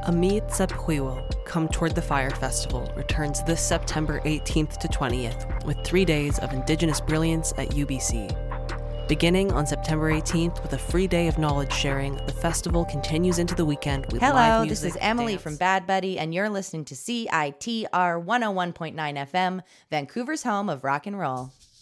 Amid Sephuiwo, Come Toward the Fire Festival returns this September 18th to 20th with 3 days of Indigenous brilliance at UBC. Beginning on September 18th with a free day of knowledge sharing, the festival continues into the weekend with live Hello, music, this is Emily dance. from Bad Buddy, and you're listening to CITR 101.9 FM, Vancouver's home of rock and roll.